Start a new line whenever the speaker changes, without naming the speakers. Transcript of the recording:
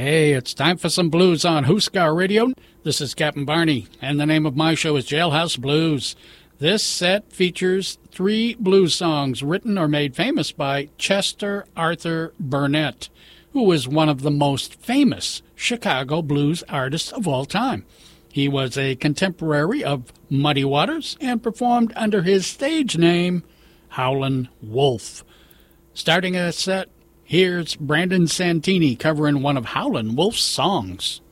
Hey, it's time for some blues on Huskar Radio. This is Captain Barney, and the name of my show is Jailhouse Blues. This set features 3 blues songs written or made famous by Chester Arthur Burnett, who was one of the most famous Chicago blues artists of all time. He was a contemporary of Muddy Waters and performed under his stage name, Howlin' Wolf. Starting a set, here's Brandon Santini covering one of Howlin' Wolf's songs.